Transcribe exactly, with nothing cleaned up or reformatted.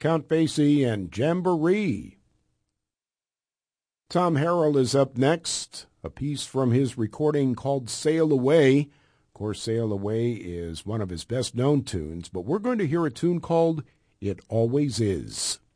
Count Basie and Jamboree. Tom Harrell is up next, a piece from his recording called Sail Away. Of course, Sail Away is one of his best-known tunes, but we're going to hear a tune called It Always Is.